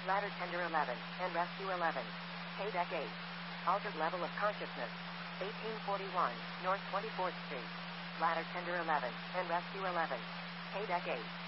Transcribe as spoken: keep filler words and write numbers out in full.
Ladder tender eleven, and rescue eleven. Paydeck eight. Altered level of consciousness. eighteen forty-one, North twenty-fourth Street. Ladder tender eleven, and rescue eleven. Paydeck eight.